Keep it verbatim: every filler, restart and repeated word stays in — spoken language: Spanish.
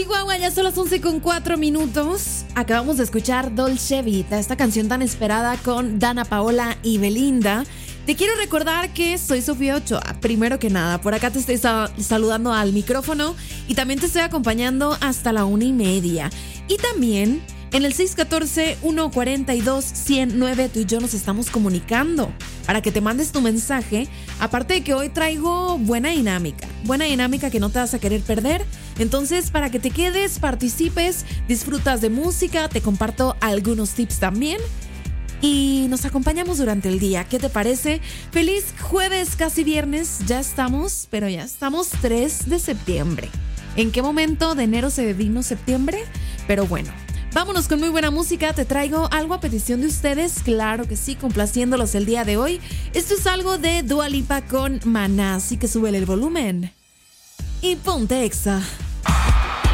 Chihuahua, ya son las once con cuatro minutos. Acabamos de escuchar Dolce Vita, esta canción tan esperada con Dana Paola y Belinda. Te quiero recordar que soy Sofía Ochoa, primero que nada. Por acá te estoy sa- saludando al micrófono y también te estoy acompañando hasta la una y media. Y también en el seis uno cuatro, uno cuatro dos, uno cero nueve tú y yo nos estamos comunicando para que te mandes tu mensaje. Aparte de que hoy traigo buena dinámica, buena dinámica que no te vas a querer perder. Entonces, para que te quedes, participes, disfrutas de música, te comparto algunos tips también y nos acompañamos durante el día. ¿Qué te parece? Feliz jueves, casi viernes. Ya estamos, pero ya estamos tres de septiembre. ¿En qué momento de enero se vino septiembre? Pero bueno, vámonos con muy buena música. Te traigo algo a petición de ustedes, claro que sí, complaciéndolos el día de hoy. Esto es algo de Dua Lipa con Maná, así que súbele el volumen y ponte Exa.